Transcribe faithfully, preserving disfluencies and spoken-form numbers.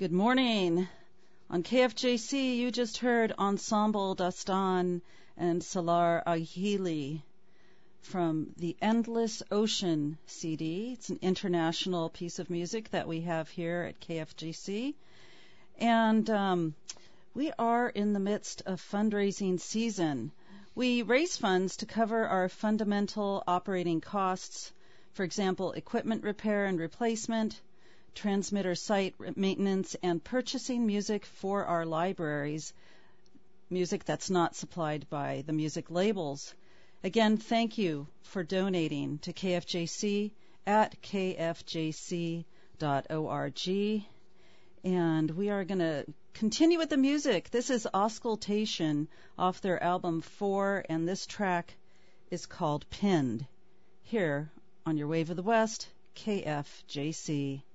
Good morning. On K F J C, you just heard Ensemble Dastan and Salar Ahili from the Endless Ocean C D. It's an international piece of music that we have here at K F J C. And um, we are in the midst of fundraising season. We raise funds to cover our fundamental operating costs, for example, equipment repair and replacement, transmitter site maintenance, and purchasing music for our libraries, music that's not supplied by the music labels. Again, thank you for donating to K F J C at k f j c dot org. And we are going to continue with the music. This is Auscultation off their album four, and this track is called Pinned. Here on your Wave of the West, K F J C.